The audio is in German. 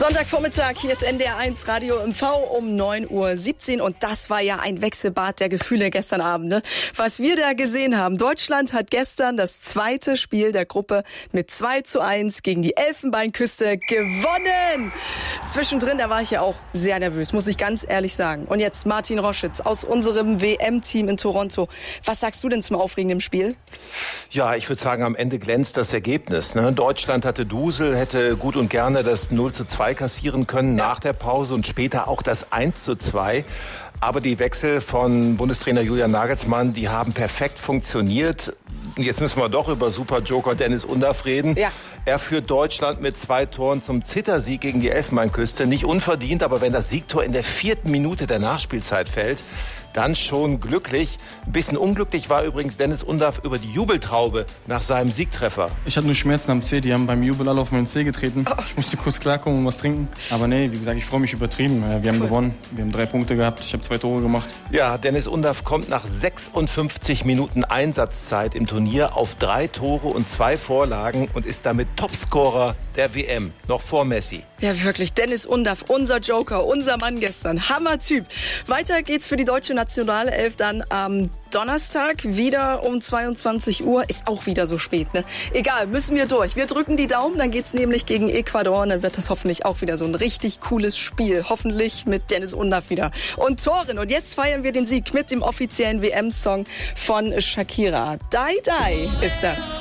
Sonntagvormittag, hier ist NDR1 Radio MV um 9:17 Uhr und das war ja ein Wechselbad der Gefühle gestern Abend. Ne? Was wir da gesehen haben, Deutschland hat gestern das zweite Spiel der Gruppe mit 2:1 gegen die Elfenbeinküste gewonnen. Zwischendrin, da war ich ja auch sehr nervös, muss ich ganz ehrlich sagen. Und jetzt Martin Roschitz aus unserem WM-Team in Toronto. Was sagst du denn zum aufregenden Spiel? Ja, ich würde sagen, am Ende glänzt das Ergebnis. Ne? Deutschland hatte Dusel, hätte gut und gerne das 0:2 kassieren können nach der Pause und später auch das 1:2. Aber die Wechsel von Bundestrainer Julian Nagelsmann, die haben perfekt funktioniert. Jetzt müssen wir doch über Super-Joker Dennis Undaff reden. Ja. Er führt Deutschland mit 2 Toren zum Zittersieg gegen die Elfenbeinküste. Nicht unverdient, aber wenn das Siegtor in der 4. Minute der Nachspielzeit fällt, dann schon glücklich. Ein bisschen unglücklich war übrigens Dennis Undaff über die Jubeltraube nach seinem Siegtreffer. Ich hatte nur Schmerzen am Zeh, die haben beim Jubel alle auf meinen Zeh getreten. Ich musste kurz klarkommen und was trinken. Aber nee, wie gesagt, ich freue mich übertrieben. Wir haben gewonnen, wir haben 3 Punkte gehabt, ich habe 2 Tore gemacht. Ja, Dennis Undaff kommt nach 56 Minuten Einsatzzeit im Turnier auf 3 Tore und 2 Vorlagen und ist damit Topscorer der WM, noch vor Messi. Ja, wirklich, Dennis Undaff, unser Joker, unser Mann gestern. Hammer-Typ. Weiter geht's für die deutsche Nationalelf dann am Donnerstag wieder um 22 Uhr. Ist auch wieder so spät, ne? Egal, müssen wir durch. Wir drücken die Daumen, dann geht's nämlich gegen Ecuador und dann wird das hoffentlich auch wieder so ein richtig cooles Spiel. Hoffentlich mit Dennis Undaff wieder. Und Toren. Und jetzt feiern wir den Sieg mit dem offiziellen WM-Song von Shakira. Die Die ist das.